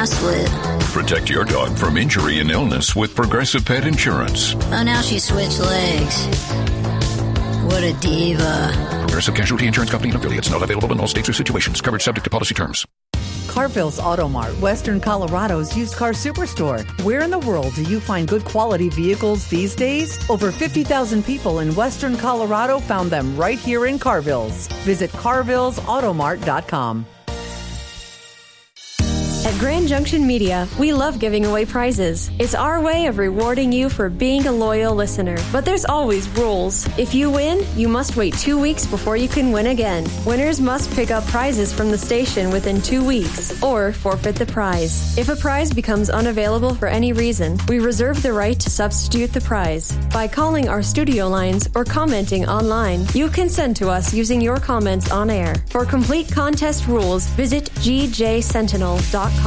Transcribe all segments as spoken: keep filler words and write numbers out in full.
split. Protect your dog from injury and illness with Progressive Pet Insurance. Oh, now she switched legs. What a diva. Progressive Casualty Insurance Company and affiliates. Not available in all states or situations. Coverage subject to policy terms. Carville's Auto Mart, Western Colorado's used car superstore. Where in the world do you find good quality vehicles these days? Over fifty thousand people in Western Colorado found them right here in Carville's. Visit carvilles auto mart dot com. At Grand Junction Media, we love giving away prizes. It's our way of rewarding you for being a loyal listener. But there's always rules. If you win, you must wait two weeks before you can win again. Winners must pick up prizes from the station within two weeks or forfeit the prize. If a prize becomes unavailable for any reason, we reserve the right to substitute the prize. By calling our studio lines or commenting online, you can send to us using your comments on air. For complete contest rules, visit g j sentinel dot com.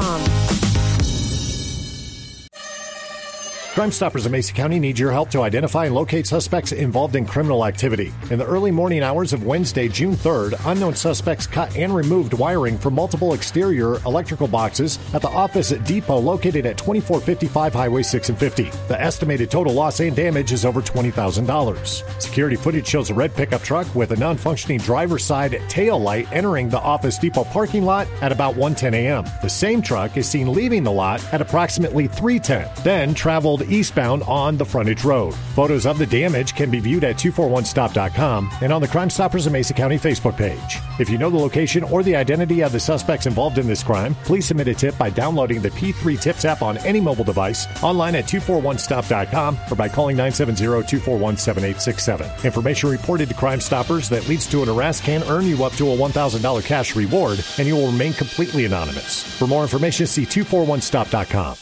Crime Stoppers of Mason County need your help to identify and locate suspects involved in criminal activity. In the early morning hours of Wednesday, June third, unknown suspects cut and removed wiring from multiple exterior electrical boxes at the office at Depot located at twenty-four fifty-five Highway six and fifty. The estimated total loss and damage is over twenty thousand dollars. Security footage shows a red pickup truck with a non-functioning driver's side tail light entering the Office Depot parking lot at about one ten a.m. The same truck is seen leaving the lot at approximately three ten, then traveled eastbound on the frontage road. Photos of the damage can be viewed at two forty-one stop dot com and on the Crime Stoppers of Mesa County Facebook page. If you know the location or the identity of the suspects involved in this crime, please submit a tip by downloading the P three Tips app on any mobile device, online at two forty-one stop dot com, or by calling nine seven zero, two four one, seven eight six seven. Information reported to Crime Stoppers that leads to an arrest can earn you up to a one thousand dollars cash reward, and you will remain completely anonymous. For more information, see two forty-one stop dot com.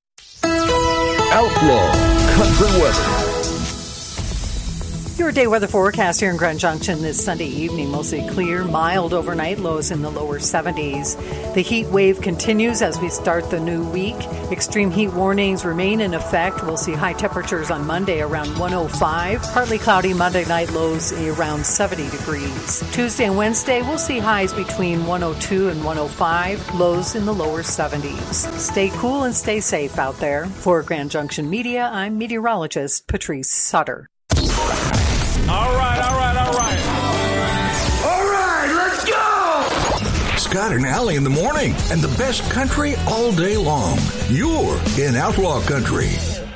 Outlaw Country Weather. Your day weather forecast here in Grand Junction this Sunday evening. Mostly clear, mild overnight, lows in the lower seventies. The heat wave continues as we start the new week. Extreme heat warnings remain in effect. We'll see high temperatures on Monday around one oh five. Partly cloudy Monday night, lows around seventy degrees. Tuesday and Wednesday, we'll see highs between one oh two and one oh five, lows in the lower seventies. Stay cool and stay safe out there. For Grand Junction Media, I'm meteorologist Patrice Sutter. All right, all right, all right. All right, let's go! Scott and Allie in the morning, and the best country all day long. You're in Outlaw Country.